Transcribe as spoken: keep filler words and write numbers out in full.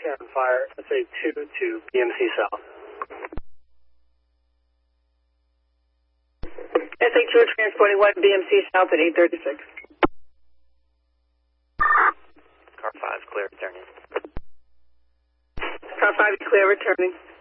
car on fire, S A two to B M C South. S A two transporting one B M C South at eight thirty-six. Car five, clear, returning. Car five, clear, returning.